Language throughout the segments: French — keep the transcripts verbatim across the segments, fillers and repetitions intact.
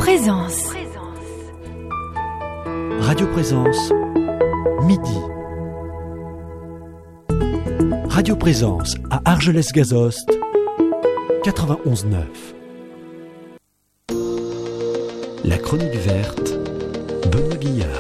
Présence. Radio Présence, midi. Radio Présence à Argelès-Gazost, quatre-vingt-onze neuf. La chronique verte, Benoît Guillard.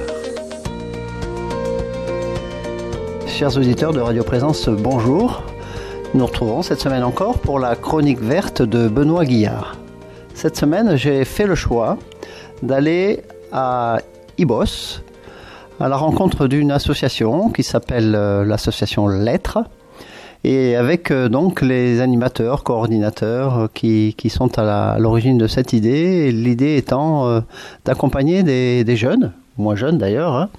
Chers auditeurs de Radio Présence, bonjour. Nous nous retrouvons cette semaine encore pour la chronique verte de Benoît Guillard. Cette semaine, j'ai fait le choix d'aller à Ibos, à la rencontre d'une association qui s'appelle euh, l'association Lettres, et avec euh, donc les animateurs, coordinateurs euh, qui, qui sont à, la, à l'origine de cette idée, et l'idée étant euh, d'accompagner des, des jeunes, moins jeunes d'ailleurs, hein,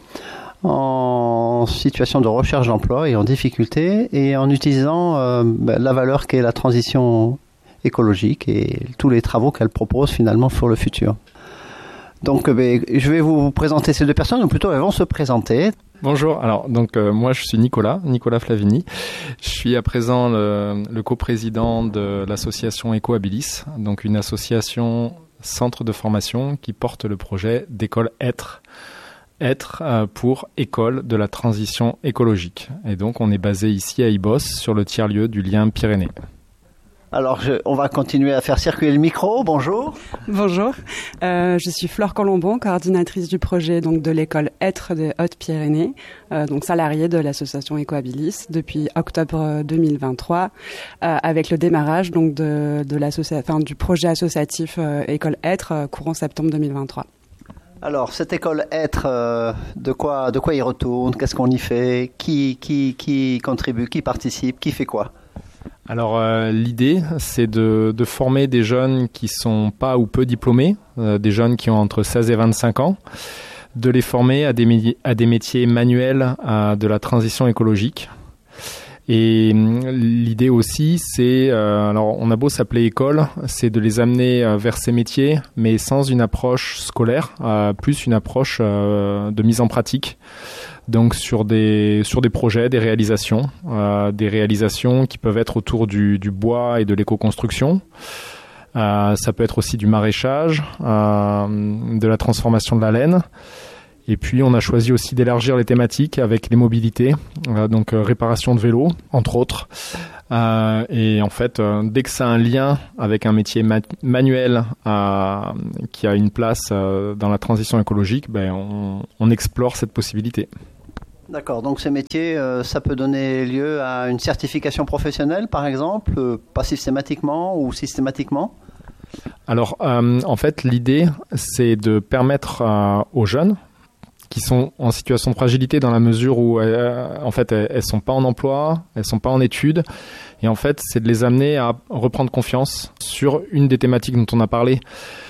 en situation de recherche d'emploi et en difficulté, et en utilisant euh, ben, la valeur qu'est la transition écologique et tous les travaux qu'elle propose finalement pour le futur. Donc ben, je vais vous présenter ces deux personnes, ou plutôt elles vont se présenter. Bonjour, alors donc euh, moi je suis Nicolas, Nicolas Flavini. Je suis à présent le, le coprésident de l'association Ecoabilis, donc une association centre de formation qui porte le projet d'école Être. Être euh, pour école de la transition écologique. Et donc on est basé ici à Ibos sur le tiers-lieu du lien Pyrénées. Alors, je, on va continuer à faire circuler le micro. Bonjour. Bonjour. Euh, je suis Flore Colombon, coordinatrice du projet donc de l'école Être des Hautes-Pyrénées, euh, donc salariée de l'association Ecoabilis depuis octobre deux mille vingt-trois, euh, avec le démarrage donc de, de l'associa- enfin, du projet associatif euh, École Être euh, courant septembre deux mille vingt-trois. Alors, cette école Être, euh, de quoi, de quoi il retourne? Qu'est-ce qu'on y fait? Qui, qui, qui contribue? Qui participe? Qui fait quoi? Alors euh, l'idée, c'est de, de former des jeunes qui sont pas ou peu diplômés, euh, des jeunes qui ont entre seize et vingt-cinq ans, de les former à des, mé- à des métiers manuels à de la transition écologique. Et l'idée aussi, c'est, euh, alors on a beau s'appeler école, c'est de les amener euh, vers ces métiers, mais sans une approche scolaire, euh, plus une approche euh, de mise en pratique. Donc sur des sur des projets, des réalisations, euh, des réalisations qui peuvent être autour du, du bois et de l'éco-construction. Euh, ça peut être aussi du maraîchage, euh, de la transformation de la laine. Et puis on a choisi aussi d'élargir les thématiques avec les mobilités, euh, donc euh, réparation de vélos, entre autres. Euh, et en fait, euh, dès que ça a un lien avec un métier ma- manuel euh, qui a une place euh, dans la transition écologique, ben on, on explore cette possibilité. D'accord, donc ces métiers, euh, ça peut donner lieu à une certification professionnelle, par exemple, euh, pas systématiquement ou systématiquement? Alors, euh, en fait, l'idée, c'est de permettre euh, aux jeunes qui sont en situation de fragilité dans la mesure où, euh, en fait, elles, elles sont pas en emploi, elles sont pas en études, et en fait, c'est de les amener à reprendre confiance sur une des thématiques dont on a parlé.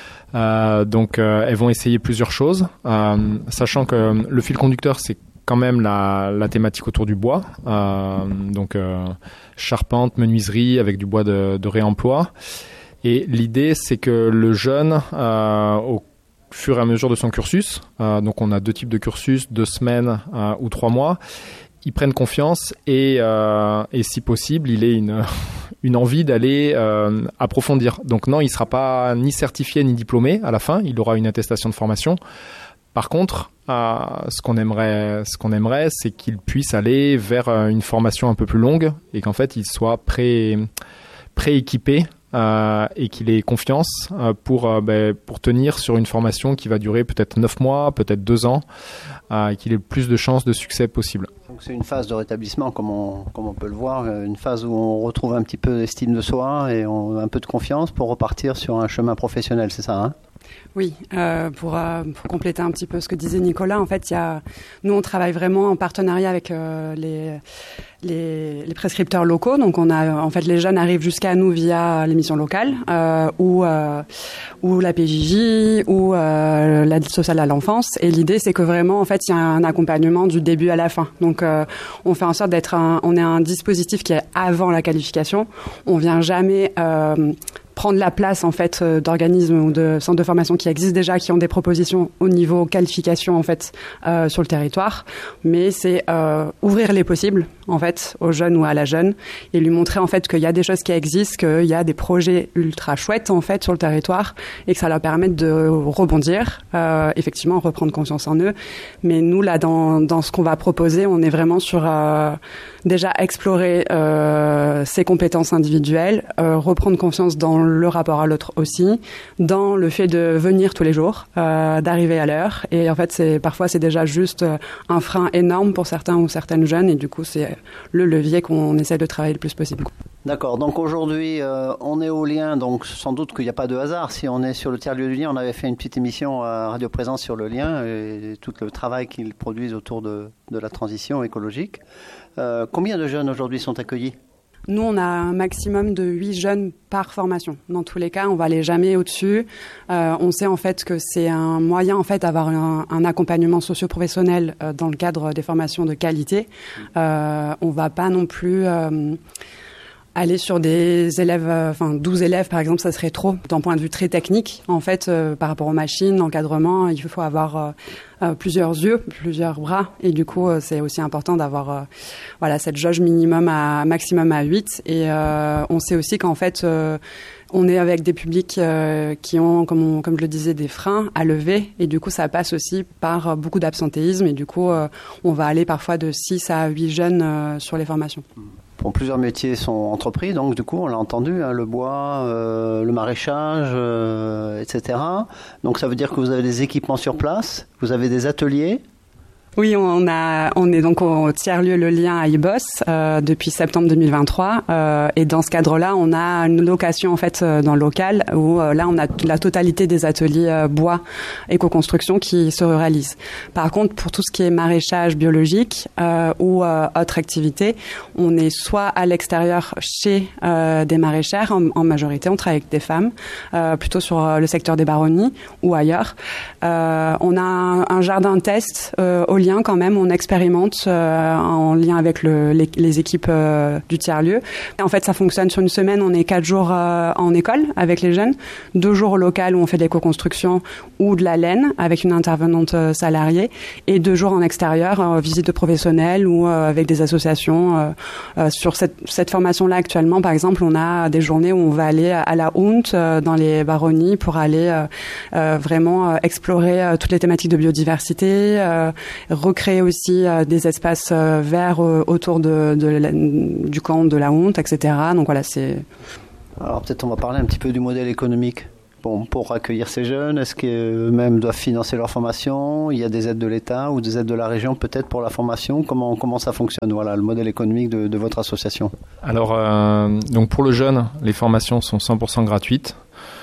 Euh, donc, euh, elles vont essayer plusieurs choses, euh, sachant que le fil conducteur, c'est quand même la, la thématique autour du bois, euh, donc euh, charpente, menuiserie avec du bois de, de réemploi. Et l'idée, c'est que le jeune, euh, au fur et à mesure de son cursus, euh, donc on a deux types de cursus, deux semaines euh, ou trois mois, ils prennent confiance et, euh, et si possible, il ait une, une envie d'aller euh, approfondir. Donc non, il ne sera pas ni certifié ni diplômé à la fin, il aura une attestation de formation. Par contre, euh, ce qu'on aimerait, ce qu'on aimerait, c'est qu'il puisse aller vers une formation un peu plus longue et qu'en fait, il soit pré, pré-équipé euh, et qu'il ait confiance euh, pour, euh, ben, pour tenir sur une formation qui va durer peut-être neuf mois, peut-être deux ans, euh, et qu'il ait le plus de chances de succès possible. Donc c'est une phase de rétablissement, comme on, comme on peut le voir, une phase où on retrouve un petit peu d'estime de soi et on, un peu de confiance pour repartir sur un chemin professionnel, c'est ça, hein? Oui, euh, pour, euh, pour compléter un petit peu ce que disait Nicolas, en fait, il y a, nous on travaille vraiment en partenariat avec euh, les, les, les prescripteurs locaux. Donc on a, en fait, les jeunes arrivent jusqu'à nous via l'émission locale euh, ou euh, ou la P J J ou euh, l'aide sociale à l'enfance. Et l'idée, c'est que vraiment, en fait, il y a un accompagnement du début à la fin. Donc euh, on fait en sorte d'être un, on est un dispositif qui est avant la qualification. On vient jamais euh, prendre la place en fait d'organismes ou de centres de formation qui existent déjà, qui ont des propositions au niveau qualification en fait euh, sur le territoire, mais c'est euh, ouvrir les possibles en fait au jeune ou à la jeune et lui montrer en fait qu'il y a des choses qui existent, qu'il y a des projets ultra chouettes en fait sur le territoire et que ça leur permette de rebondir, euh, effectivement reprendre confiance en eux. Mais nous là dans dans ce qu'on va proposer, on est vraiment sur euh, déjà explorer euh, ses compétences individuelles, euh, reprendre confiance dans le rapport à l'autre aussi, dans le fait de venir tous les jours, euh, d'arriver à l'heure. Et en fait, c'est parfois c'est déjà juste un frein énorme pour certains ou certaines jeunes. Et du coup, c'est le levier qu'on essaie de travailler le plus possible. D'accord. Donc aujourd'hui, euh, on est au Lien. Donc sans doute qu'il n'y a pas de hasard. Si on est sur le tiers-lieu du Lien, on avait fait une petite émission à Radio Présence sur le Lien et tout le travail qu'ils produisent autour de, de la transition écologique. Euh, combien de jeunes aujourd'hui sont accueillis ? Nous, on a un maximum de huit jeunes par formation. Dans tous les cas, on va aller jamais au-dessus. Euh, on sait en fait que c'est un moyen en fait d'avoir un, un accompagnement socio-professionnel euh, dans le cadre des formations de qualité. Euh, on va pas non plus euh, aller sur des élèves, euh, enfin douze élèves par exemple, ça serait trop d'un point de vue très technique. En fait, euh, par rapport aux machines, l'encadrement, il faut avoir euh, euh, plusieurs yeux, plusieurs bras, et du coup, euh, c'est aussi important d'avoir euh, voilà cette jauge minimum à maximum à huit. Et euh, on sait aussi qu'en fait, euh, on est avec des publics euh, qui ont, comme, on, comme je le disais, des freins à lever, et du coup, ça passe aussi par beaucoup d'absentéisme, et du coup, euh, on va aller parfois de six à huit jeunes euh, sur les formations. Bon, plusieurs métiers sont entrepris, donc du coup, on l'a entendu, hein, le bois, euh, le maraîchage, euh, et cetera. Donc ça veut dire que vous avez des équipements sur place, vous avez des ateliers. Oui, on a, on est donc au tiers-lieu Le Lien à Ibos euh, depuis septembre deux mille vingt-trois, euh, et dans ce cadre-là, on a une location en fait euh, dans le local où euh, là, on a la totalité des ateliers euh, bois éco-construction qui se réalisent. Par contre, pour tout ce qui est maraîchage biologique euh, ou euh, autre activité, on est soit à l'extérieur chez euh, des maraîchères, en, en majorité, on travaille avec des femmes, euh, plutôt sur euh, le secteur des baronnies ou ailleurs. Euh, on a un, un jardin test euh, au Lien quand même, on expérimente euh, en lien avec le, les, les équipes euh, du tiers-lieu. En fait, ça fonctionne sur une semaine, on est quatre jours euh, en école avec les jeunes, deux jours au local où on fait de l'éco-construction ou de la laine avec une intervenante euh, salariée, et deux jours en extérieur, euh, visite de professionnels ou euh, avec des associations. Euh, euh, sur cette, cette formation-là actuellement, par exemple, on a des journées où on va aller à la Hount, euh, dans les baronnies, pour aller euh, euh, vraiment euh, explorer euh, toutes les thématiques de biodiversité, euh, recréer aussi euh, des espaces euh, verts euh, autour de, de la, du camp de la Honte, et cetera. Donc voilà, c'est... Alors peut-être on va parler un petit peu du modèle économique. Bon, pour accueillir ces jeunes, est-ce qu'eux-mêmes doivent financer leur formation ? Il y a des aides de l'État ou des aides de la région peut-être pour la formation ? Comment, comment ça fonctionne ? Voilà, le modèle économique de, de votre association. Alors, euh, donc pour le jeune, les formations sont cent pour cent gratuites.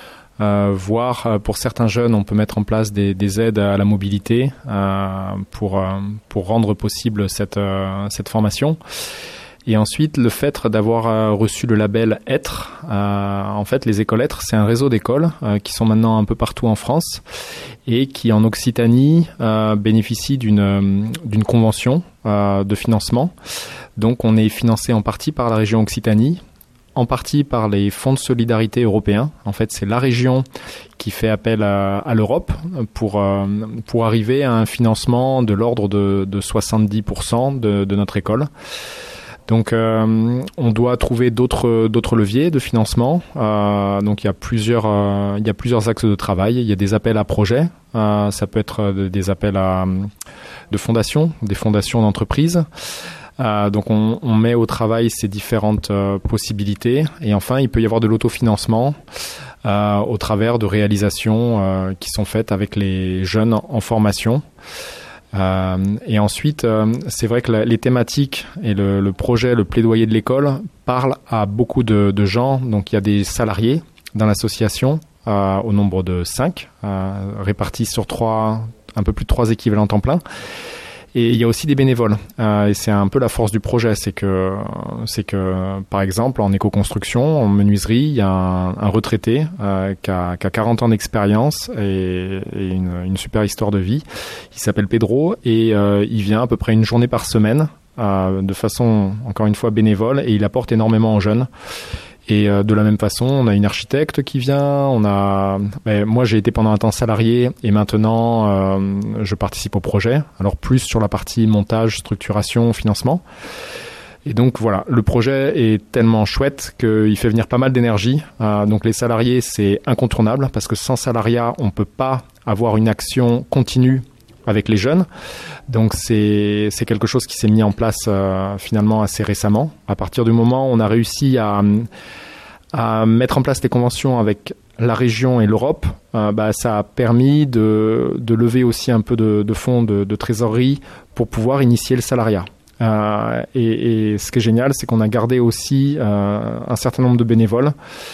Euh, voire euh, pour certains jeunes, on peut mettre en place des, des aides à la mobilité euh, pour, euh, pour rendre possible cette, euh, cette formation. Et ensuite, le fait d'avoir euh, reçu le label Être, euh, en fait, les écoles Être, c'est un réseau d'écoles euh, qui sont maintenant un peu partout en France et qui, en Occitanie, euh, bénéficient d'une, d'une convention euh, de financement. Donc, on est financé en partie par la région Occitanie, en partie par les fonds de solidarité européens. En fait, c'est la région qui fait appel à, à l'Europe pour, euh, pour arriver à un financement de l'ordre de, de soixante-dix pour cent de, de notre école. Donc, euh, on doit trouver d'autres, d'autres leviers de financement. Euh, donc, il y a plusieurs, euh, il y a plusieurs axes de travail. Il y a des appels à projets. Euh, ça peut être des appels à, de fondations, des fondations d'entreprises. Euh, donc on, on met au travail ces différentes euh, possibilités, et enfin il peut y avoir de l'autofinancement euh, au travers de réalisations euh, qui sont faites avec les jeunes en formation. Euh, et ensuite euh, c'est vrai que la, les thématiques et le, le projet, le plaidoyer de l'école parlent à beaucoup de, de gens. Donc il y a des salariés dans l'association euh, au nombre de cinq, euh, répartis sur trois, un peu plus de trois équivalents temps plein. Et il y a aussi des bénévoles, euh, et c'est un peu la force du projet, c'est que, c'est que par exemple en éco-construction, en menuiserie, il y a un, un retraité euh, qui, a, qui a quarante ans d'expérience et, et une, une super histoire de vie. Il s'appelle Pedro et euh, il vient à peu près une journée par semaine, euh, de façon encore une fois bénévole, et il apporte énormément aux jeunes. Et euh, de la même façon, on a une architecte qui vient. On a, ben, moi, j'ai été pendant un temps salarié et maintenant, euh, je participe au projet. Alors plus sur la partie montage, structuration, financement. Et donc voilà, le projet est tellement chouette qu'il fait venir pas mal d'énergie. Euh, donc les salariés, c'est incontournable parce que sans salariat, on ne peut pas avoir une action continue avec les jeunes. Donc c'est, c'est quelque chose qui s'est mis en place euh, finalement assez récemment. À partir du moment où on a réussi à, à mettre en place des conventions avec la région et l'Europe, euh, bah, ça a permis de, de lever aussi un peu de, de fonds de, de trésorerie pour pouvoir initier le salariat. Euh, et, et ce qui est génial, c'est qu'on a gardé aussi euh, un certain nombre de bénévoles.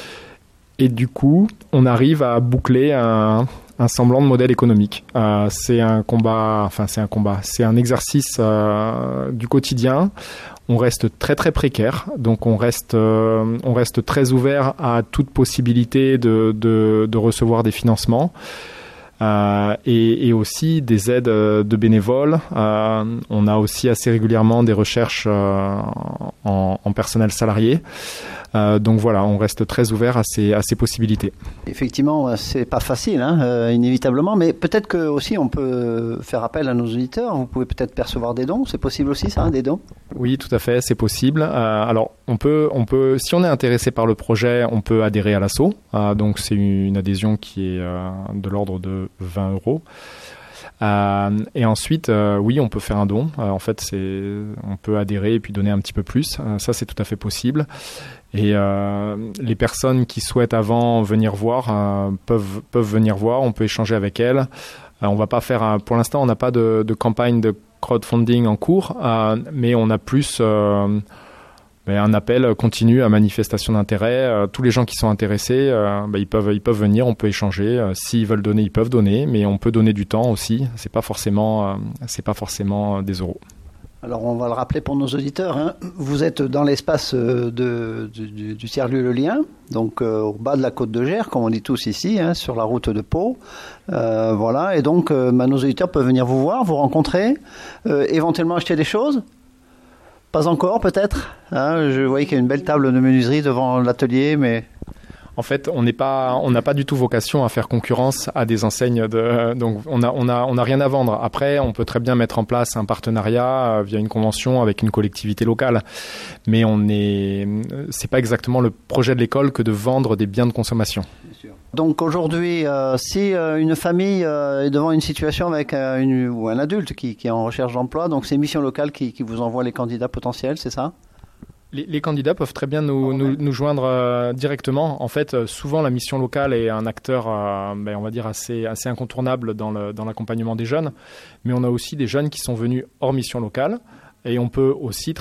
Et du coup, on arrive à boucler un, un semblant de modèle économique. Euh, c'est un combat, enfin c'est un combat, c'est un exercice euh, du quotidien. On reste très très précaire, donc on reste, euh, on reste très ouvert à toute possibilité de, de, de recevoir des financements. Euh, et, et aussi des aides de bénévoles. Euh, on a aussi assez régulièrement des recherches euh, en, en personnel salarié. Euh, donc voilà, on reste très ouvert à ces, à ces possibilités. Effectivement, c'est pas facile, hein, euh, inévitablement, mais peut-être que aussi on peut faire appel à nos auditeurs. Vous pouvez peut-être percevoir des dons. C'est possible aussi, ça, hein, des dons? Oui, tout à fait, c'est possible. Euh, alors, on peut, on peut, si on est intéressé par le projet, on peut adhérer à l'asso. Euh, donc, c'est une adhésion qui est euh, de l'ordre de vingt euros. Euh, et ensuite, euh, oui, on peut faire un don. Euh, en fait, c'est, on peut adhérer et puis donner un petit peu plus. Euh, ça, c'est tout à fait possible. Et euh, les personnes qui souhaitent avant venir voir euh, peuvent peuvent venir voir. On peut échanger avec elles. Euh, on va pas faire, un, pour l'instant, on n'a pas de, de campagne de crowdfunding en cours, euh, mais on a plus euh, ben, un appel continu à manifestation d'intérêt. Euh, tous les gens qui sont intéressés, euh, ben, ils peuvent ils peuvent venir. On peut échanger. Euh, s'ils veulent donner, ils peuvent donner, mais on peut donner du temps aussi. C'est pas forcément euh, c'est pas forcément des euros. Alors on va le rappeler pour nos auditeurs, hein. Vous êtes dans l'espace de, de, du, du tiers-lieu Le Lien, donc euh, au bas de la côte de Gers, comme on dit tous ici, hein, sur la route de Pau. Euh, voilà, et donc euh, bah, nos auditeurs peuvent venir vous voir, vous rencontrer, euh, éventuellement acheter des choses. Pas encore peut-être, hein. Je voyais qu'il y a une belle table de menuiserie devant l'atelier, mais... En fait, on n'est pas, on n'a pas du tout vocation à faire concurrence à des enseignes de, donc on a, on a, on a rien à vendre. Après, on peut très bien mettre en place un partenariat via une convention avec une collectivité locale, mais on est, c'est pas exactement le projet de l'école que de vendre des biens de consommation. Bien sûr. Donc aujourd'hui, euh, si euh, une famille euh, est devant une situation avec euh, une, ou un adulte qui, qui est en recherche d'emploi, donc c'est Mission Locale qui, qui vous envoie les candidats potentiels, c'est ça ? Les, les candidats peuvent très bien nous, nous, nous joindre euh, directement. En fait, euh, souvent, la mission locale est un acteur, euh, ben, on va dire, assez, assez incontournable dans, le, dans l'accompagnement des jeunes. Mais on a aussi des jeunes qui sont venus hors mission locale. Et on peut aussi très